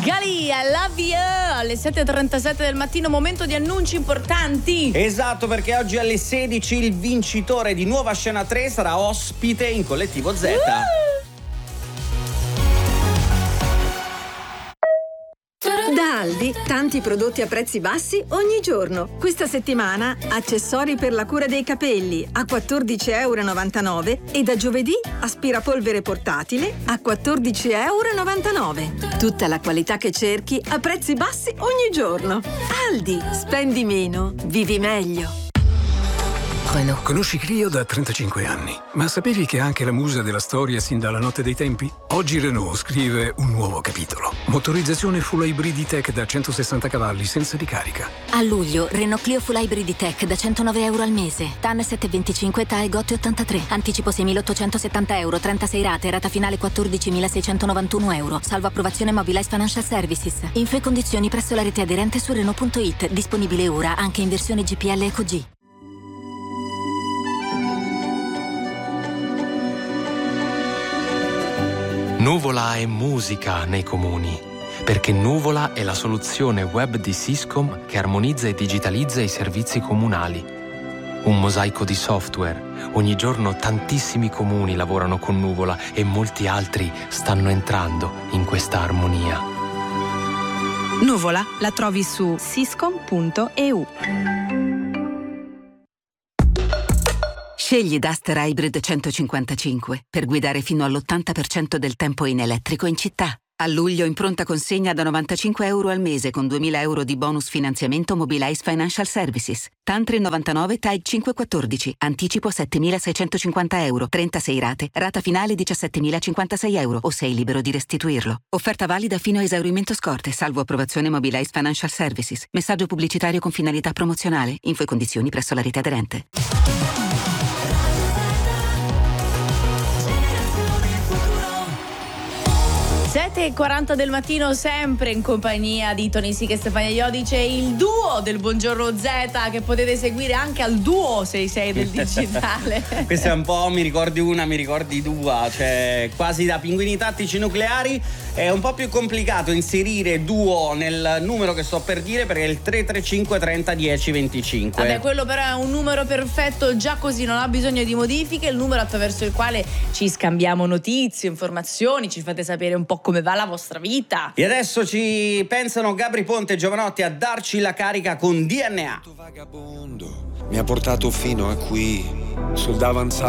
Gali, I love you, alle 7.37 del mattino, momento di annunci importanti. Esatto, perché oggi alle 16 il vincitore di Nuova Scena 3 sarà ospite in Collettivo Z. Da Aldi, tanti prodotti a prezzi bassi ogni giorno. Questa settimana, accessori per la cura dei capelli a 14,99 € e da giovedì, aspirapolvere portatile a 14,99 €. Tutta la qualità che cerchi a prezzi bassi ogni giorno. Aldi, spendi meno, vivi meglio. Renault. Conosci Clio da 35 anni, ma sapevi che è anche la musa della storia sin dalla notte dei tempi? Oggi Renault scrive un nuovo capitolo. Motorizzazione full hybrid tech da 160 cavalli senza ricarica. A luglio, Renault Clio Full Hybrid Tech da 109 € al mese. TAN 725, TAE GOT 83. Anticipo 6.870 €, 36 rate, rata finale 14.691 €. Salvo approvazione Mobilize Financial Services. Info e condizioni presso la rete aderente su Renault.it. Disponibile ora anche in versione GPL Eco G. Nuvola è musica nei comuni, perché Nuvola è la soluzione web di Syscom che armonizza e digitalizza i servizi comunali. Un mosaico di software. Ogni giorno tantissimi comuni lavorano con Nuvola e molti altri stanno entrando in questa armonia. Nuvola la trovi su syscom.eu. Scegli Duster Hybrid 155 per guidare fino all'80% del tempo in elettrico in città. A luglio in pronta consegna da 95 € al mese con 2.000 € di bonus finanziamento Mobilize Financial Services. TAN 399 TAG 514. Anticipo 7.650 €. 36 rate. Rata finale 17.056 € o sei libero di restituirlo. Offerta valida fino a esaurimento scorte, salvo approvazione Mobilize Financial Services. Messaggio pubblicitario con finalità promozionale. Info e condizioni presso la rete aderente. 7.40 del mattino, sempre in compagnia di Tony Sica e Stefania Iodice, il duo del Buongiorno Z che potete seguire anche al Duo 66 del digitale. Questo è un po' mi ricordi una, mi ricordi due, cioè quasi da Pinguini Tattici Nucleari. È un po' più complicato inserire Duo nel numero che sto per dire, perché è il 335 30 10 25. Vabbè, quello però è un numero perfetto, già così non ha bisogno di modifiche, il numero attraverso il quale ci scambiamo notizie, informazioni, ci fate sapere un po' come va la vostra vita. E adesso ci pensano Gabri Ponte e Giovanotti a darci la carica con DNA. Vagabondo mi ha portato fino a qui sul davanzale.